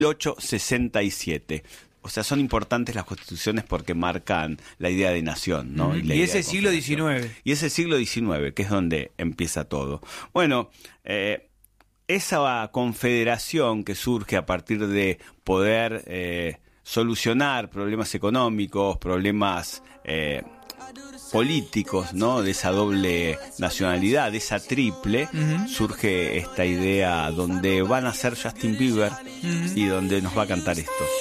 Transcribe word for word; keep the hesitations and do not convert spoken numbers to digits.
mil ochocientos sesenta y siete. O sea, son importantes las constituciones porque marcan la idea de nación, ¿no? Uh-huh. Y, la y idea ese de siglo diecinueve. Y ese siglo diecinueve, que es donde empieza todo. Bueno, eh, esa confederación que surge a partir de poder eh, solucionar problemas económicos, problemas eh, políticos, ¿no? De esa doble nacionalidad, de esa triple, uh-huh. surge esta idea donde van a ser Justin Bieber uh-huh. y donde nos va a cantar esto.